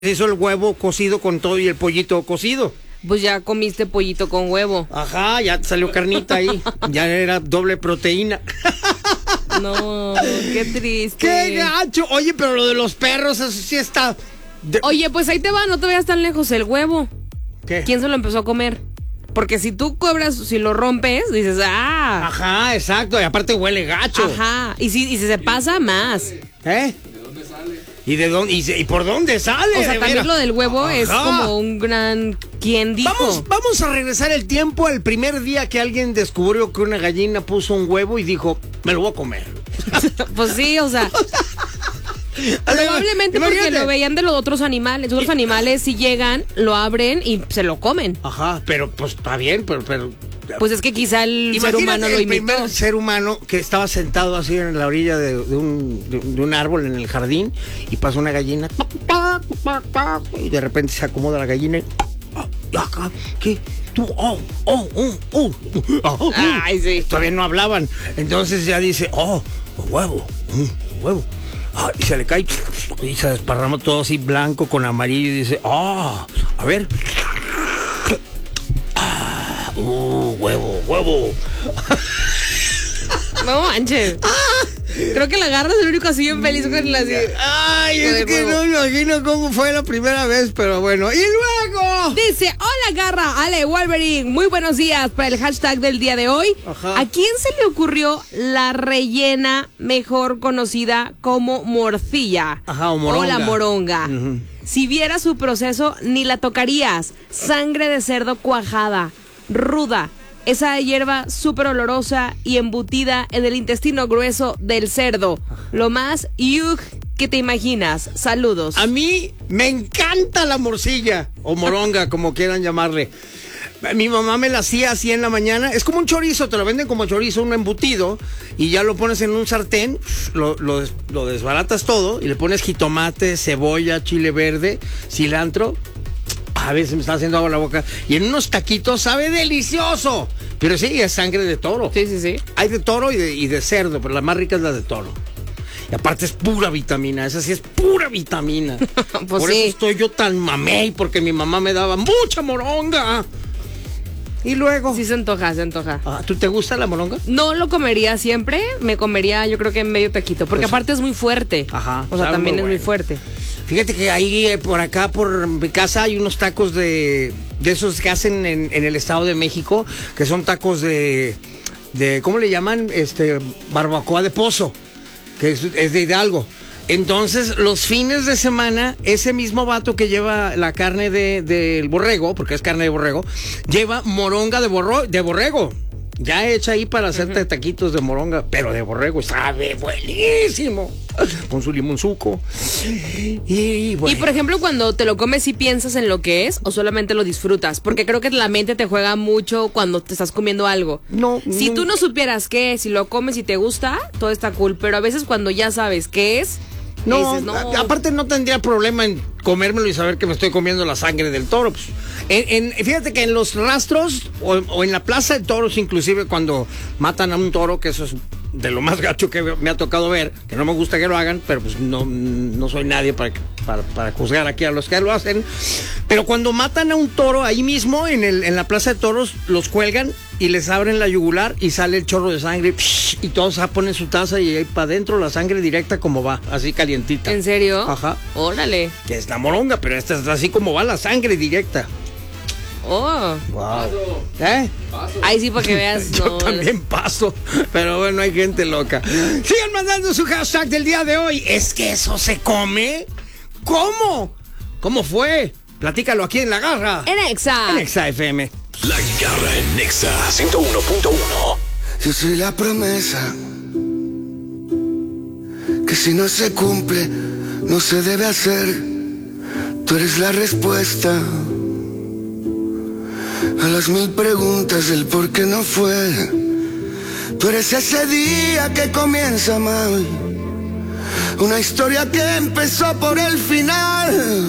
hizo el huevo cocido con todo y el pollito cocido. Pues ya comiste pollito con huevo. Ajá, ya salió carnita ahí. Ya era doble proteína. No, qué triste. ¡Qué gacho! Oye, pero lo de los perros, eso sí está... Oye, pues ahí te va, no te vayas tan lejos, el huevo. ¿Qué? ¿Quién se lo empezó a comer? Porque si tú cobras, si lo rompes, dices, ¡ah! Ajá, exacto, y aparte huele gacho. Ajá, y si se pasa más. ¿Eh? ¿Y por dónde sale? O sea, también lo del huevo es como un gran... ¿Quién dijo? Vamos a regresar el tiempo al primer día que alguien descubrió que una gallina puso un huevo y dijo, me lo voy a comer. Pues sí, o sea... Probablemente porque lo veían de los otros animales. Los otros animales si llegan, lo abren y se lo comen. Ajá, pero pues está bien, pero... Pues es que quizá el ser humano lo imitó. El primer ser humano que estaba sentado así en la orilla de un árbol en el jardín y pasa una gallina y de repente se acomoda la gallina y... ¿Qué? Tú, Ay, sí. Todavía no hablaban. Entonces ya dice, huevo. Y se le cae y se desparrama todo así blanco con amarillo y dice, a ver. Huevo. No manches. Creo que la garra es el único así bien feliz con la... Ay, es que no me imagino cómo fue la primera vez, pero bueno. ¡Y luego! Dice, hola garra, Ale Wolverine, muy buenos días para el hashtag del día de hoy. Ajá. ¿A quién se le ocurrió la rellena mejor conocida como morcilla? Ajá, o moronga. O la moronga. Uh-huh. Si vieras su proceso, ni la tocarías. Sangre de cerdo cuajada, ruda. Esa hierba súper olorosa y embutida en el intestino grueso del cerdo. Lo más que te imaginas. Saludos. A mí me encanta la morcilla o moronga, como quieran llamarle. Mi mamá me la hacía así en la mañana. Es como un chorizo, te lo venden como chorizo, un embutido, y ya lo pones en un sartén, lo desbaratas todo y le pones jitomate, cebolla, chile verde, cilantro. A veces me está haciendo agua en la boca. Y en unos taquitos sabe delicioso. Pero sí, es sangre de toro. Sí. Hay de toro y de cerdo, pero la más rica es la de toro. Y aparte es pura vitamina. Esa sí es pura vitamina. Pues por sí. eso estoy yo tan mamey, porque mi mamá me daba mucha moronga. Y luego... Sí se antoja. ¿Tú te gusta la moronga? No lo comería siempre. Me comería yo creo que en medio taquito. Porque Pues, aparte es muy fuerte. Ajá. O sea, también es muy fuerte. Fíjate que ahí por acá, por mi casa, hay unos tacos de esos que hacen en el Estado de México, que son tacos de ¿cómo le llaman? Barbacoa de pozo, que es de Hidalgo. Entonces, los fines de semana, ese mismo vato que lleva la carne del borrego, porque es carne de borrego, lleva moronga de borrego. Ya hecha ahí para hacerte taquitos de moronga, pero de borrego, sabe buenísimo. Con su limonzuco. Y bueno. Y por ejemplo, cuando te lo comes, ¿sí piensas en lo que es o solamente lo disfrutas? Porque creo que la mente te juega mucho cuando te estás comiendo algo. No. Si tú no supieras qué es, si lo comes y te gusta, todo está cool. Pero a veces cuando ya sabes qué es, dices, no. Aparte no tendría problema en comérmelo y saber que me estoy comiendo la sangre del toro. Pues, fíjate que en los rastros o en la plaza de toros, inclusive cuando matan a un toro, que eso es de lo más gacho que me ha tocado ver, que no me gusta que lo hagan, pero pues no soy nadie para juzgar aquí a los que lo hacen. Pero cuando matan a un toro ahí mismo en la plaza de toros, los cuelgan y les abren la yugular y sale el chorro de sangre y todos ponen su taza y ahí para adentro la sangre directa como va, así calientita. ¿En serio? Ajá. Órale. Que es la moronga, pero esta es así como va la sangre directa. Oh. Wow. Ahí sí para que veas. Yo también paso, pero bueno, hay gente loca. Sigan mandando su hashtag del día de hoy. ¿Es que eso se come? ¿Cómo? ¿Cómo fue? Platícalo aquí en La Garra. En Exa. En Exa FM. La Garra en Exa 101.1. Yo soy la promesa que si no se cumple, no se debe hacer. Tú eres la respuesta a las 1000 preguntas del por qué no fue. Tú eres ese día que comienza mal, una historia que empezó por el final.